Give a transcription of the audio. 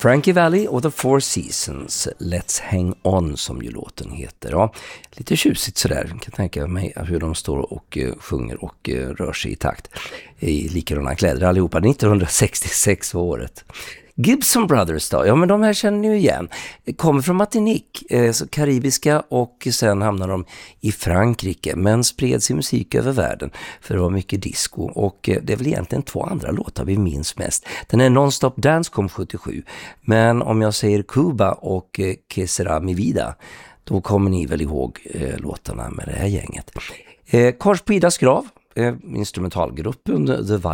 Frankie Valli och The Four Seasons, Let's Hang On som ju låten heter. Ja, lite tjusigt sådär, kan jag tänka mig hur de står och sjunger och rör sig i takt. I likadana kläder allihopa. 1966 var året. Gibson Brothers då, ja men de här känner ni ju igen. Kommer från Martinique, så karibiska, och sen hamnar de i Frankrike, men spred sin musik över världen för det var mycket disco, och det är väl egentligen 2 andra låtar vi minns mest. Den är Non-Stop Dance kom 77, men om jag säger Cuba och Que Sera Mi Vida, då kommer ni väl ihåg låtarna med det här gänget. Kors på Idas grav, instrumentalgrupp under The